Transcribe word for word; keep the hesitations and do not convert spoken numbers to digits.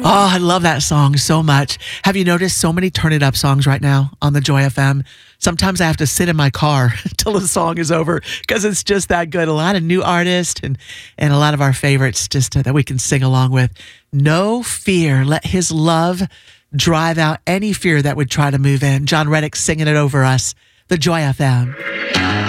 Oh, I love that song so much. Have you noticed so many Turn It Up songs right now on the Joy F M? Sometimes I have to sit in my car till the song is over because it's just that good. A lot of new artists and, and a lot of our favorites just uh, that we can sing along with. No fear. Let his love drive out any fear that would try to move in. John Reddick singing it over us. The Joy F M.